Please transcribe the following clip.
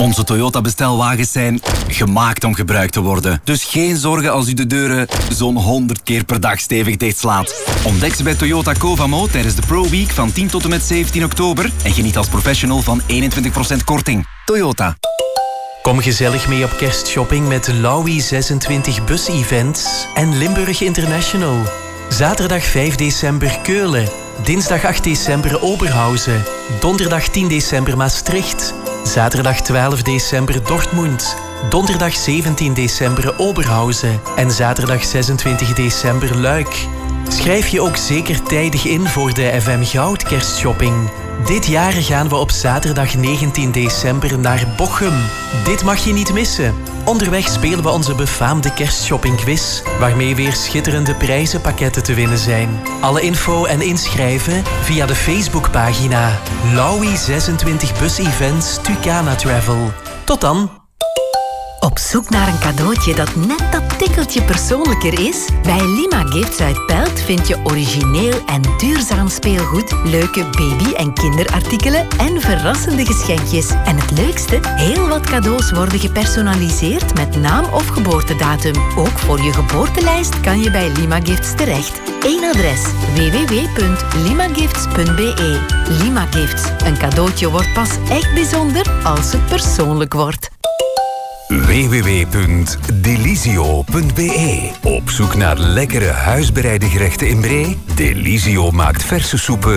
Onze Toyota bestelwagens zijn gemaakt om gebruikt te worden. Dus geen zorgen als u de deuren zo'n 100 keer per dag stevig dichtslaat. Ontdek ze bij Toyota Covamo tijdens de Pro Week van 10 tot en met 17 oktober. En geniet als professional van 21% korting. Toyota. Kom gezellig mee op kerstshopping met de Lowy 26 bus-events en Limburg International. Zaterdag 5 december Keulen. Dinsdag 8 december Oberhausen. Donderdag 10 december Maastricht. Zaterdag 12 december Dortmund. Donderdag 17 december Oberhausen. En zaterdag 26 december Luik. Schrijf je ook zeker tijdig in voor de FM Goud kerstshopping. Dit jaar gaan we op zaterdag 19 december naar Bochum. Dit mag je niet missen. Onderweg spelen we onze befaamde kerstshoppingquiz, waarmee weer schitterende prijzenpakketten te winnen zijn. Alle info en inschrijven via de Facebookpagina Lowy 26 Bus Events Tucana Travel. Tot dan! Op zoek naar een cadeautje dat net dat tikkeltje persoonlijker is? Bij Lima Gifts uit Pelt vind je origineel en duurzaam speelgoed, leuke baby- en kinderartikelen en verrassende geschenkjes. En het leukste? Heel wat cadeaus worden gepersonaliseerd met naam of geboortedatum. Ook voor je geboortelijst kan je bij Lima Gifts terecht. Eén adres: www.limagifts.be. Lima Gifts. Een cadeautje wordt pas echt bijzonder als het persoonlijk wordt. www.delisio.be. Op zoek naar lekkere huisbereide gerechten in Bree? Delisio maakt verse soepen